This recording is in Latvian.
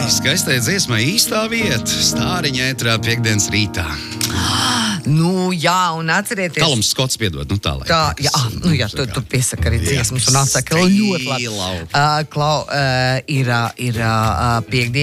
skaistai dziesmai īstā vieta. Stāriņa ētrā piekdienas rītā. Nu, jā, un atcerieties... Kalums Skots piedod, nu tā, lai. Tā, jā, tu piesaka arī dziesmas un atsaka ļoti labi. Ir piekdiena.